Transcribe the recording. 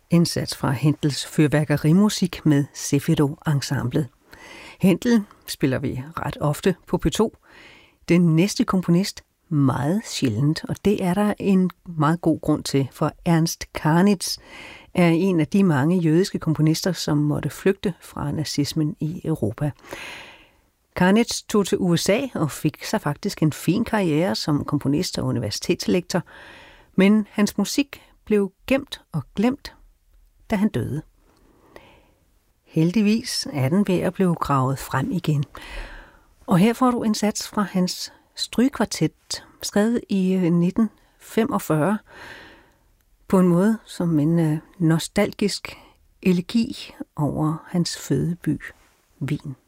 En sats fra Händels fyrværkerimusik med Zefiro-ensemblet. Händel spiller vi ret ofte på P2. Den næste komponist meget sjældent, og det er der en meget god grund til, for Ernst Karnitz er en af de mange jødiske komponister, som måtte flygte fra nazismen i Europa. Karnitz tog til USA og fik sig faktisk en fin karriere som komponist og universitetslektor, men hans musik blev gemt og glemt, da han døde. Heldigvis er den ved at blive gravet frem igen. Og her får du en sats fra hans strygekvartet, skrevet i 1945, på en måde som en nostalgisk elegi over hans fødeby, Wien.